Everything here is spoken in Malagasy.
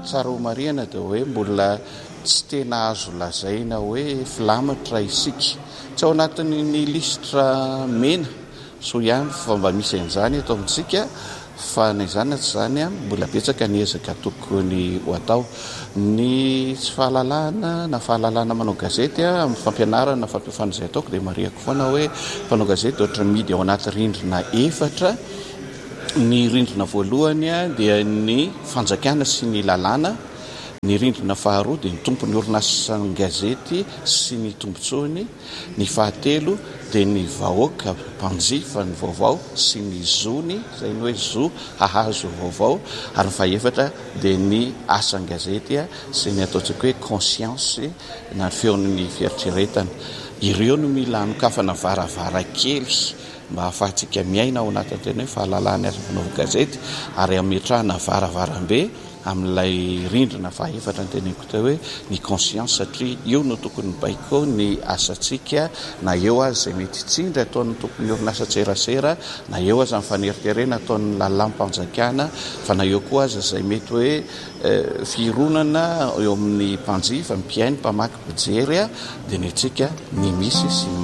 tsara ho mariana dia hoe mbola tsy tena azo lazaina hoe filamatra isika tsy ao anatin'ny listra mena so ihany fa mba misy an'izany atao amintsika fa ny izany tsy zany a mbola betsaka ny ezaka tokony ho atao ny tsy fahalalana na fahalalana manao gazety amin'ny fampianarana fampiofana izay ataoko dia mariako foana hoe mpanao gazety ohatra midy ao anaty rindrina efatra. Ny rindrina voalohany a dia ny fanjakana sy ny lalàna, ny rindrina faharoa dia ny tompony orinasa gazety sy ny tombontsoany, ny fahatelo dia ny vahoaka mpanjifa ny vaovao sy ny zony izay ny hoe zo hahazo vaovao, ary ny fahaefatra dia ny asan-gazety sy ny ataontsika hoe conscience na feon'ny fieritreretana. Ireo no mila anokafana varavarakely mba hahafahantsika miaina ao anatin'ny tena hoe fahalalana azy fanaova gazety ary ametrahana varavarambe amin'ilay rindrina fahaefatra ny teneniko teo hoe ny conscience satria eo no tokony baiko ny asantsika na eo azy izay mety tsindry ataon'ny tokony orinasa tserasera na eo azy amin'ny faneriterena ataon'ny lalampanjakana fa na eo koa azy izay mety hoe fironana eo amin'ny mpanjifa, ny mpiaino, mpamaky, mpijery dia ny antsika ny misy sy